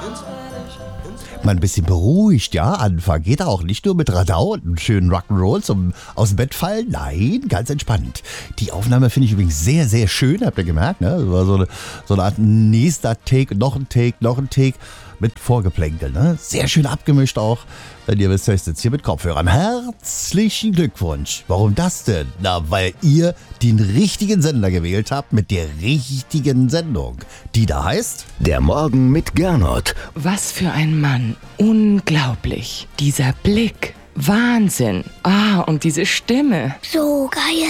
Mal ein bisschen beruhigt, ja, anfangen. Geht auch nicht nur mit Radau und einem schönen Rock'n'Roll zum aus dem Bett fallen. Nein, ganz entspannt. Die Aufnahme finde ich übrigens sehr, sehr schön, habt ihr gemerkt, ne? Das war so eine Art nächster Take, noch ein Take mit Vorgeplänkel, ne? Sehr schön abgemischt auch. Denn ihr wisst ja, ich sitze hier mit Kopfhörern. Herzlichen Glückwunsch. Warum das denn? Na, weil ihr den richtigen Sender gewählt habt mit der richtigen Sendung. Die da heißt... Der Morgen mit Gernot. Was für ein Mann. Unglaublich. Dieser Blick. Wahnsinn. Und diese Stimme. So geil.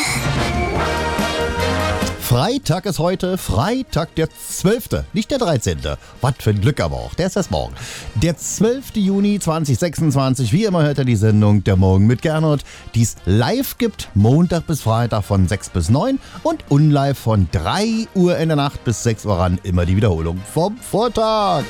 Freitag ist heute, Freitag der 12., nicht der 13. Was für ein Glück aber auch, der ist erst morgen. Der 12. Juni 2026, wie immer hört ihr die Sendung Der Morgen mit Gernot, die es live gibt, Montag bis Freitag von 6 bis 9 und unlive von 3 Uhr in der Nacht bis 6 Uhr ran, immer die Wiederholung vom Vortag.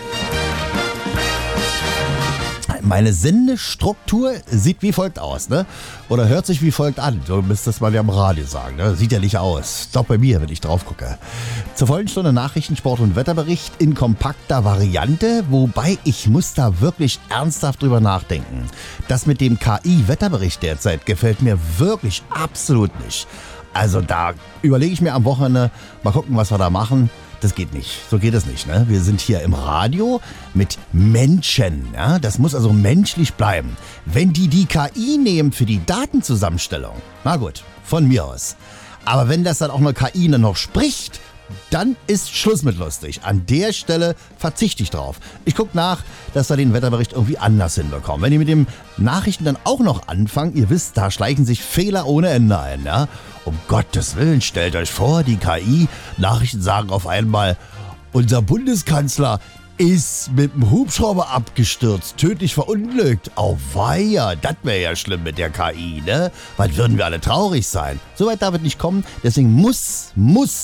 Meine Sendestruktur sieht wie folgt aus, ne? Oder hört sich wie folgt an. So müsste es mal ja am Radio sagen, ne? Sieht ja nicht aus. Doch bei mir, wenn ich drauf gucke. Zur vollen Stunde Nachrichten, Sport und Wetterbericht in kompakter Variante. Wobei ich muss da wirklich ernsthaft drüber nachdenken. Das mit dem KI-Wetterbericht derzeit gefällt mir wirklich absolut nicht. Also da überlege ich mir am Wochenende, mal gucken, was wir da machen. Das geht nicht. So geht es nicht. Ne? Wir sind hier im Radio mit Menschen. Ja? Das muss also menschlich bleiben. Wenn die KI nehmen für die Datenzusammenstellung, na gut, von mir aus. Aber wenn das dann auch eine KI noch spricht, dann ist Schluss mit lustig. An der Stelle verzichte ich drauf. Ich gucke nach, dass wir den Wetterbericht irgendwie anders hinbekommen. Wenn ihr mit den Nachrichten dann auch noch anfangt, ihr wisst, da schleichen sich Fehler ohne Ende ein. Ja? Um Gottes Willen, stellt euch vor, die KI-Nachrichten sagen auf einmal, unser Bundeskanzler ist mit dem Hubschrauber abgestürzt, tödlich verunglückt. Auweia, das wäre ja schlimm mit der KI, ne? Weil würden wir alle traurig sein. Soweit darf es nicht kommen, deswegen muss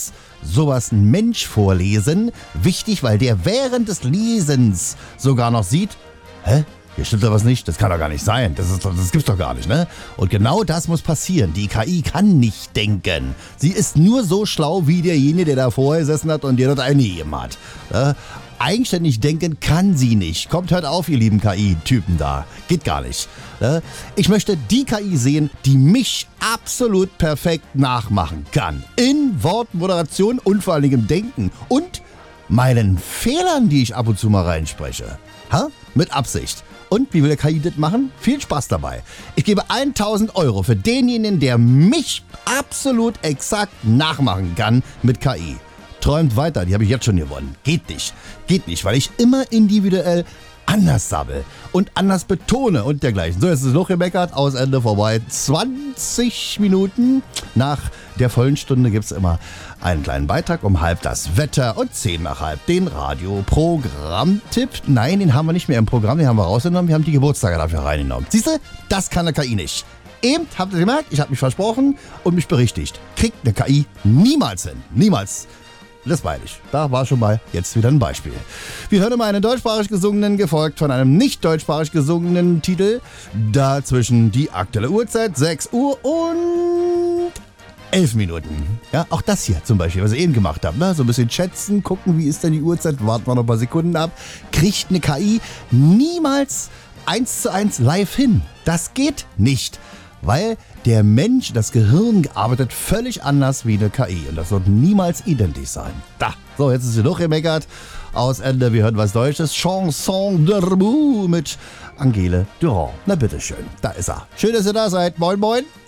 sowas ein Mensch vorlesen. Wichtig, weil der während des Lesens sogar noch sieht, hier stimmt doch was nicht, das kann doch gar nicht sein, das gibt's doch gar nicht, ne? Und genau das muss passieren. Die KI kann nicht denken. Sie ist nur so schlau wie derjenige, der da vorher gesessen hat und der dort eingegeben hat. Eigenständig denken kann sie nicht. Kommt, hört auf, ihr lieben KI-Typen da. Geht gar nicht. Ich möchte die KI sehen, die mich absolut perfekt nachmachen kann. In Wort, Moderation und vor allen Dingen im Denken. Und meinen Fehlern, die ich ab und zu mal reinspreche. Mit Absicht. Und wie will der KI das machen? Viel Spaß dabei. Ich gebe 1.000 € für denjenigen, der mich absolut exakt nachmachen kann mit KI. Träumt weiter, die habe ich jetzt schon gewonnen. Geht nicht, weil ich immer individuell anders sabbel und anders betone und dergleichen. So, jetzt ist es noch gemeckert, aus Ende vorbei. 20 Minuten nach der vollen Stunde gibt es immer einen kleinen Beitrag um halb das Wetter und 10 nach halb den Radioprogrammtipp. Nein, den haben wir nicht mehr im Programm, den haben wir rausgenommen, wir haben die Geburtstage dafür reingenommen. Siehst du, das kann eine KI nicht. Eben, habt ihr gemerkt, ich habe mich versprochen und mich berichtigt. Kriegt eine KI niemals hin. Niemals. Das meine ich. Da war schon mal jetzt wieder ein Beispiel. Wir hören immer einen deutschsprachig gesungenen, gefolgt von einem nicht deutschsprachig gesungenen Titel. Dazwischen die aktuelle Uhrzeit, 6 Uhr und 11 Minuten. Ja, auch das hier zum Beispiel, was ich eben gemacht habe. Ne? So ein bisschen schätzen, gucken, wie ist denn die Uhrzeit, warten wir noch ein paar Sekunden ab. Kriegt eine KI niemals 1:1 live hin. Das geht nicht. Weil der Mensch, das Gehirn arbeitet völlig anders wie eine KI. Und das wird niemals identisch sein. So, jetzt ist sie noch gemeckert. Aus Ende, wir hören was Deutsches. Chanson de Remous mit Angele Durand. Na bitteschön, da ist er. Schön, dass ihr da seid. Moin, moin.